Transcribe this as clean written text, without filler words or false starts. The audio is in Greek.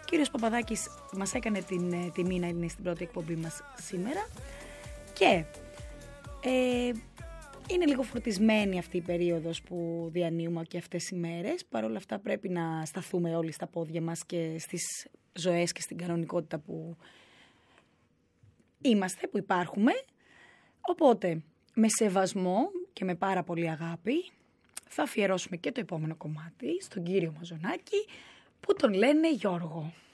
κύριος Παπαδάκης μας έκανε την τιμή να είναι στην πρώτη εκπομπή μας σήμερα και είναι λίγο φορτισμένη αυτή η περίοδος που διανύουμε και αυτές οι μέρες. Παρ' όλα αυτά πρέπει να σταθούμε όλοι στα πόδια μας και στις ζωές και στην κανονικότητα που είμαστε, που υπάρχουμε. Οπότε, με σεβασμό και με πάρα πολύ αγάπη, θα αφιερώσουμε και το επόμενο κομμάτι στον κύριο Μαζονάκη, που τον λένε Γιώργο.